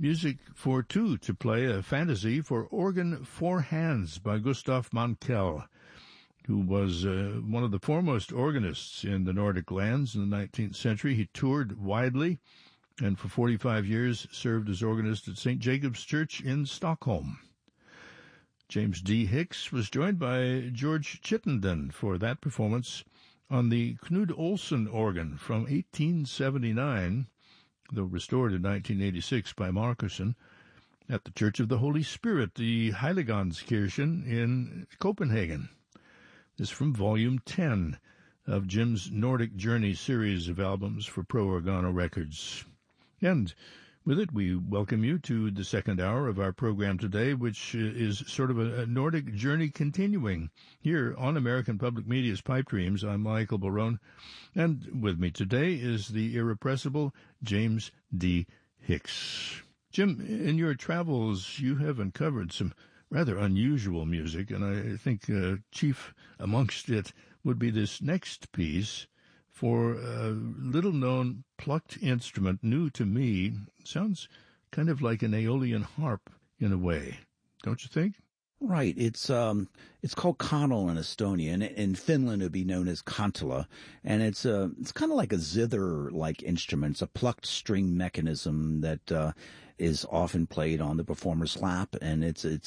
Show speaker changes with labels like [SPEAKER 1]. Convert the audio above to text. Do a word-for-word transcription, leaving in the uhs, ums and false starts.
[SPEAKER 1] Music for Two to play, a fantasy for organ four hands by Gustav Mankell, who was uh, one of the foremost organists in the Nordic lands in the nineteenth century. He toured widely and for forty-five years served as organist at Saint Jacob's Church in Stockholm. James D. Hicks was joined by George Chittenden for that performance on the Knud Olsen organ from eighteen seventy-nine, though restored in nineteen eighty-six by Markussen, at the Church of the Holy Spirit, the Heiligandskirchen in Copenhagen. This from Volume ten of Jim's Nordic Journey series of albums for Pro Organo Records. And with it, we welcome you to the second hour of our program today, which is sort of a, a Nordic journey continuing here on American Public Media's Pipe Dreams. I'm Michael Barone, and with me today is the irrepressible James D. Hicks. Jim, in your travels, you have uncovered some rather unusual music, and I think uh, chief amongst it would be this next piece for a little-known plucked instrument, new to me. Sounds kind of like an Aeolian harp in a way, don't you think?
[SPEAKER 2] Right. It's um, it's called Konnel in Estonia, and in Finland it would be known as Kantala, and it's a it's kind of like a zither-like instrument. It's a plucked string mechanism that uh, is often played on the performer's lap, and it's it's